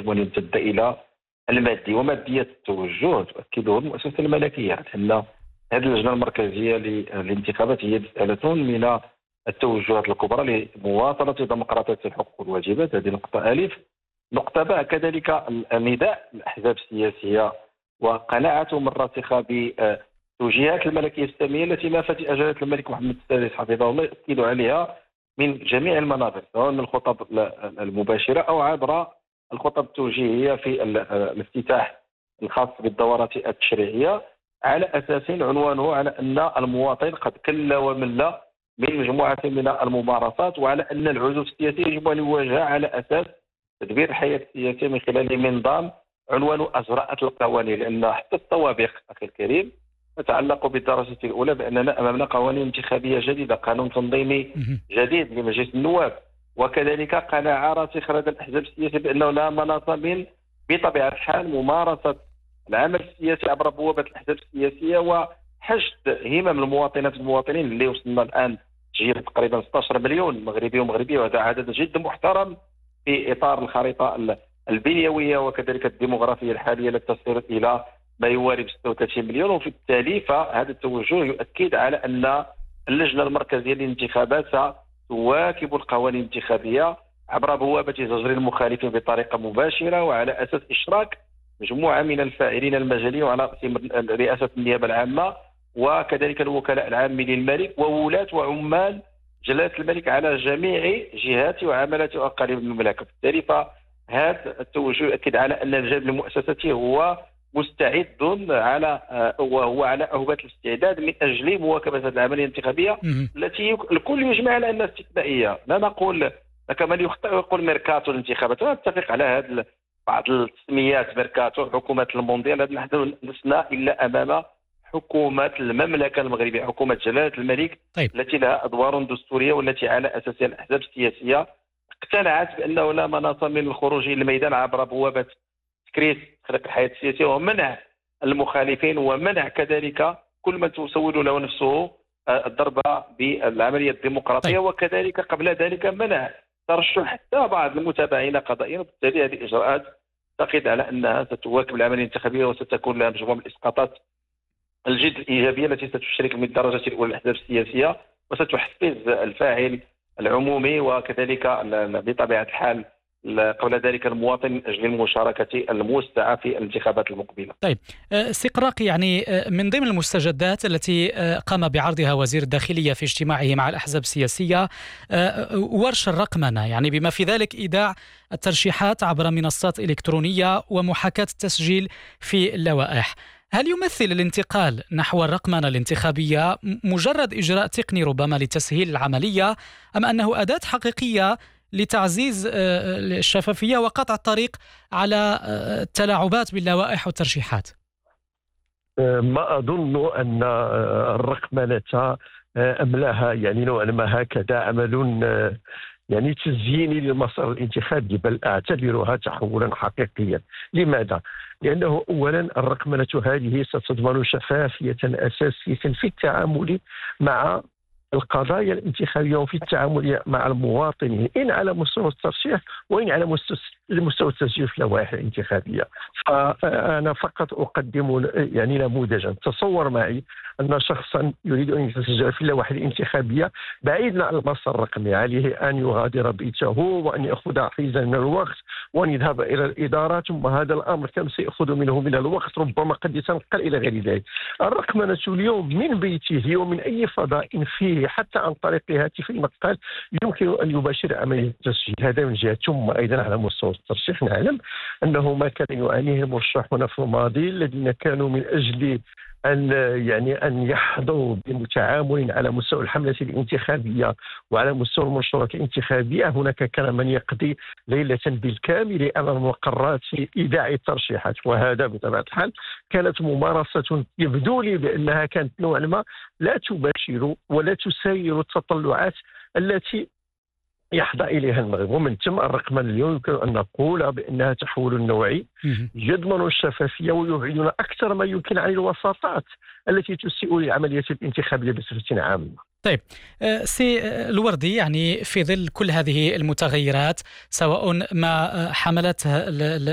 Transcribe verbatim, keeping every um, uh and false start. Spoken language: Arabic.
يجب أن يمتد إلى المادي ومادية التوجه تؤكده المؤسسة الملكية، أن هذه اللجنة المركزية للانتخابات هي مسألة من التوجهات الكبرى لمواصلة ديمقراطية الحقوق والواجبات. هذه نقطة ألف. نقطة باء كذلك النداء الأحزاب السياسية وقناعتهم الراسخة بتوجيهات الملكية الإسلامية التي ما فتئ جلالة الملك محمد السادس حفظه الله يؤكد عليها من جميع المنابر، سواء من الخطب المباشرة أو عبر الخطب التوجيهية في الافتتاح الخاص بالدورات التشريعية، على أساس عنوانه على أن المواطن قد كل ومل من مجموعة من الممارسات، وعلى أن العزوف السياسي يجب أن يواجه على أساس تدبير الحياة السياسية من خلال منظام عنوان أجراءات القوانين. لأن حتى الطوابق أخي الكريم تتعلق بالدرجة الأولى بأننا أمامنا قوانين انتخابية جديدة، قانون تنظيمي جديد لمجلس النواب، وكذلك قناعة راسخة لدى الأحزاب السياسية بأنه لا مناص من بطبيعة الحال ممارسة العمل السياسي عبر بوابة الأحزاب السياسية وحشد همم المواطنات والمواطنين اللي وصلنا الآن تجيب تقريبا ستة عشر مليون مغربي ومغربية، وهذا عدد جدا محترم في إطار الخريطة البنيوية وكذلك الديموغرافية الحالية التي تصل إلى ما يواري ستة وثلاثين مليون. وفي التالي فهذا التوجه يؤكد على أن اللجنة المركزية للانتخابات تواكب القوانين الانتخابية عبر بوابة زجر المخالفين بطريقة مباشرة وعلى أساس إشراك مجموعة من الفاعلين المجاليين وعلى رئاسة النيابة العامة وكذلك الوكلاء العامين للملك وولاة وعمال جلالة الملك على جميع جهات وعملات وأقاليم المملكة. بالتالي فهذا التوجه يؤكد على أن الجانب المؤسساتي هو مستعد على وهو على أهبة الاستعداد من أجل مواكبة العملية الانتخابية التي الكل يجمع على أنها استثنائية. لا نقول كما يخطئ يقول ميركاتو الانتخابات، نتفق على هذا بعض التسميات ميركاتو حكومة المونديال. هذا نحن لسنا إلا أمام حكومة المملكة المغربية، حكومة جلالة الملك طيب. التي لها أدوار دستورية والتي على أساسها الأحزاب السياسية اقتنعت بأنه لا مناص من الخروج إلى الميدان عبر بوابة تكريس خلق الحياة السياسية ومنع المخالفين ومنع كذلك كل من تسول له نفسه الضربة بالعملية الديمقراطية. طيب. وكذلك قبل ذلك منع ترشح حتى بعض المتابعين قضائيا. وبالتالي هذه الإجراءات تعتقد على أنها ستواكب العملية الانتخابية وستكون لها مجموعة من الإسقاطات الجد الإيجابية التي ستشارك من الدرجة الأولى الأحزاب السياسية وستحفز الفاعل العمومي وكذلك بطبيعة الحال قبل ذلك المواطن من أجل المشاركة الموسعة في الانتخابات المقبلة. طيب استقراق، يعني من ضمن المستجدات التي قام بعرضها وزير الداخلية في اجتماعه مع الأحزاب السياسية ورش الرقمنة، يعني بما في ذلك إيداع الترشيحات عبر منصات إلكترونية ومحاكاة التسجيل في اللوائح. هل يمثل الانتقال نحو الرقمنة الانتخابية مجرد إجراء تقني ربما لتسهيل العملية، أم أنه أداة حقيقية لتعزيز الشفافية وقطع الطريق على التلاعبات باللوائح والترشيحات؟ ما أظن أن الرقمنة أملاها يعني نوعا ما هكذا عمل يعني تزييني للمسار الانتخابي، بل أعتبرها تحولا حقيقيا. لماذا؟ لأنه أولا الرقمنة هذه ستضمن شفافية أساسية في التعامل مع القضايا الانتخابية وفي التعامل مع المواطنين، إن على مستوى الترشيح وإن على مستوى التسجيل في اللوائح الانتخابية. فأنا فقط أقدم يعني نموذجا. تصور معي أن شخصا يريد أن يتسجل في اللوائح الانتخابية بعيدا عن المسار الرقمي، عليه أن يغادر بيته وأن يأخذ حيزا من الوقت وأن يذهب إلى الإدارة، ثم هذا الأمر كم سيأخذ منه من الوقت، ربما قد يتنقل إلى غير ذلك. الرقمنة اليوم من بيته ومن أي فضاء فيه حتى عن طريق هاتف النقال يمكن أن يباشر عملية التسجيل. هذا من جهة. ثم أيضا على مستوى الترشيح نعلم أنه ما كان يعانيه المرشحون في الماضي الذين كانوا من أجل أن يعني أن يحظوا بتعامل على مستوى الحملة الانتخابية وعلى مستوى المنشورات الانتخابية، هناك كان من يقضي ليلة بالكامل أمام مقرات إيداع الترشيحات، وهذا بطبيعة الحال كانت ممارسة يبدو لي بأنها كانت نوعا ما لا تباشر ولا تسير التطلعات التي يحظى إليها المغرب. ومن ثم الرقمنة اليوم يمكن أن نقول بأنها تحول نوعي يضمن الشفافية ويبعدنا أكثر ما يمكن عن الوساطات التي تسيء للعملية الانتخابية بصفة عامة. طيب سي الوردي، يعني في ظل كل هذه المتغيرات سواء ما حملته